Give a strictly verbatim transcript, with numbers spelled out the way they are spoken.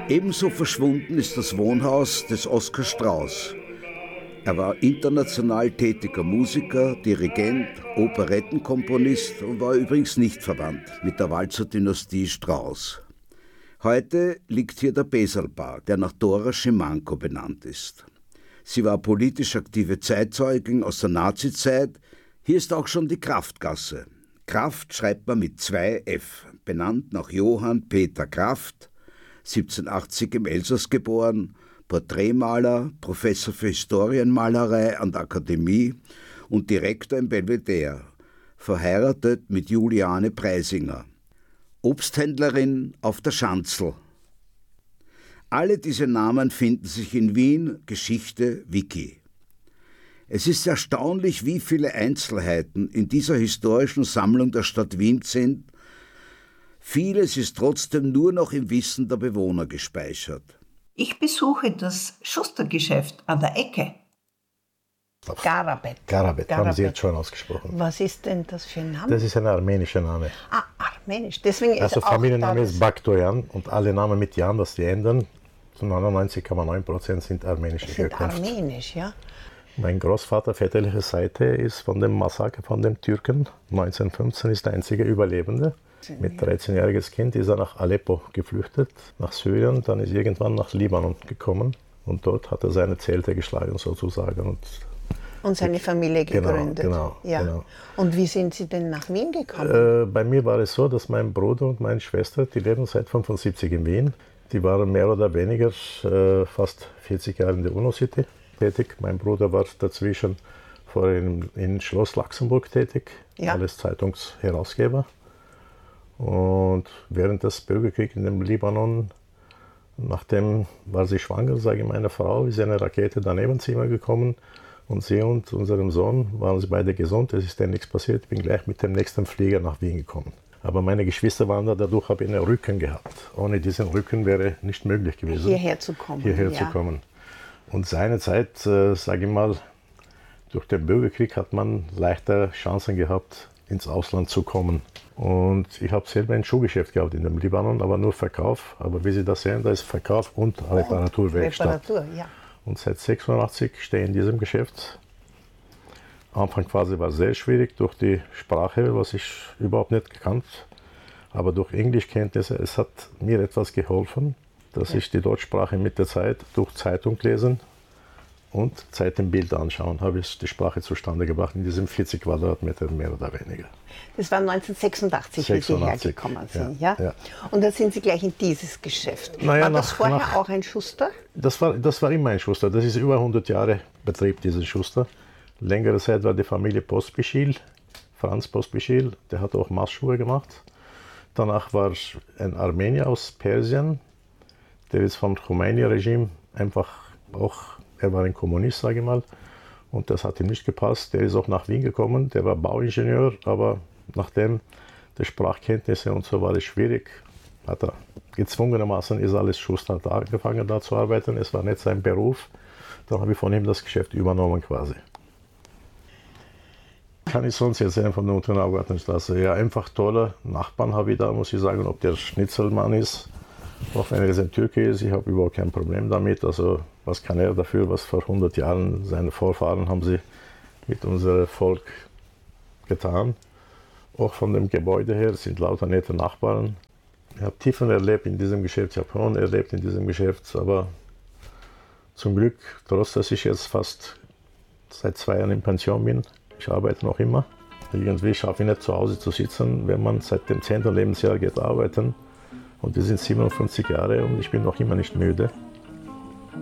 Ebenso verschwunden ist das Wohnhaus des Oskar Strauß. Er war international tätiger Musiker, Dirigent, Operettenkomponist und war übrigens nicht verwandt mit der Walzer-Dynastie Strauß. Heute liegt hier der Beserpark, der nach Dora Schimanko benannt ist. Sie war politisch aktive Zeitzeugin aus der Nazizeit. Hier ist auch schon die Kraftgasse. Kraft schreibt man mit zwei F, benannt nach Johann Peter Kraft, siebzehnhundertachtzig im Elsass geboren, Porträtmaler, Professor für Historienmalerei an der Akademie und Direktor im Belvedere, verheiratet mit Juliane Preisinger. Obsthändlerin auf der Schanzl. Alle diese Namen finden sich in Wien Geschichte Wiki. Es ist erstaunlich, wie viele Einzelheiten in dieser historischen Sammlung der Stadt Wien sind. Vieles ist trotzdem nur noch im Wissen der Bewohner gespeichert. Ich besuche das Schustergeschäft an der Ecke. Garabet. Garabet, haben Sie jetzt schon ausgesprochen. Was ist denn das für ein Name? Das ist ein armenischer Name. Ah, armenisch. Deswegen ist also auch Familienname das ist Baktoyan und alle Namen mit Jan, was die ändern, zu neunundneunzig Komma neun Prozent sind armenische sind Herkunft. armenisch, ja. Mein Großvater väterlicher Seite ist von dem Massaker von den Türken neunzehnhundertfünfzehn ist der einzige Überlebende. Mit dreizehnjähriges Kind ist er nach Aleppo geflüchtet, nach Syrien, dann ist irgendwann nach Libanon gekommen und dort hat er seine Zelte geschlagen sozusagen. Und, und seine Familie gegründet. Genau, genau, ja. genau. Und wie sind Sie denn nach Wien gekommen? Äh, bei mir war es so, dass mein Bruder und meine Schwester, die leben seit fünfundsiebzig in Wien, die waren mehr oder weniger äh, fast vierzig Jahre in der UNO-City tätig. Mein Bruder war dazwischen vorhin in Schloss Luxemburg tätig, ja. als Zeitungsherausgeber. Und während des Bürgerkriegs in dem Libanon, nachdem war sie schwanger, sage ich meiner Frau, ist eine Rakete daneben Zimmer gekommen und sie und unserem Sohn waren sie beide gesund, es ist dann nichts passiert, ich bin gleich mit dem nächsten Flieger nach Wien gekommen. Aber meine Geschwister waren da, dadurch habe ich einen Rücken gehabt. Ohne diesen Rücken wäre nicht möglich gewesen, hierher zu kommen. Hierher ja. zu kommen. Und seinerzeit, äh, sage ich mal, durch den Bürgerkrieg hat man leichter Chancen gehabt, ins Ausland zu kommen. Und ich habe selber ein Schuhgeschäft gehabt in dem Libanon, aber nur Verkauf. Aber wie Sie das sehen, da ist Verkauf und Reparaturwerkstatt. Reparatur, ja. Und seit sechsundachtzig stehe ich in diesem Geschäft. Anfang quasi war sehr schwierig durch die Sprache, was ich überhaupt nicht gekannt. Aber durch Englischkenntnisse, es hat mir etwas geholfen, dass ja. ich die Deutschsprache mit der Zeit durch Zeitung lesen und Zeit im Bild anschauen, habe ich die Sprache zustande gebracht in diesem vierzig Quadratmeter mehr oder weniger. Das war neunzehnhundertsechsundachtzig, sechsundachtzig, wie Sie hergekommen sind, ja? Ja, ja? Und da sind Sie gleich in dieses Geschäft. Naja, war nach, das vorher nach, auch ein Schuster? Das war, das war immer ein Schuster. Das ist über hundert Jahre Betrieb, dieser Schuster. Längere Zeit war die Familie Pospischil, Franz Pospischil, der hat auch Maßschuhe gemacht. Danach war ein Armenier aus Persien, der ist vom Khomeini-Regime einfach auch, er war ein Kommunist, sage ich mal, und das hat ihm nicht gepasst. Der ist auch nach Wien gekommen, der war Bauingenieur, aber nachdem die Sprachkenntnisse und so war es schwierig, hat er gezwungenermaßen, ist alles Schuster, hat angefangen da zu arbeiten, es war nicht sein Beruf. Dann habe ich von ihm das Geschäft übernommen quasi. Kann ich sonst erzählen von der Unternaugartenstraße? Ja, einfach tolle Nachbarn habe ich da, muss ich sagen, ob der Schnitzelmann ist, auch wenn er jetzt ein Türke ist, ich habe überhaupt kein Problem damit. Also was kann er dafür, was vor hundert Jahren seine Vorfahren haben sie mit unserem Volk getan. Auch von dem Gebäude her sind lauter nette Nachbarn. Ich habe Tiefen erlebt in diesem Geschäft, ich habe Höhen erlebt in diesem Geschäft, aber zum Glück, trotz dass ich jetzt fast seit zwei Jahren in Pension bin, ich arbeite noch immer. Irgendwie schaffe ich nicht zu Hause zu sitzen, wenn man seit dem zehnten Lebensjahr geht arbeiten. Und wir sind siebenundfünfzig Jahre und ich bin noch immer nicht müde.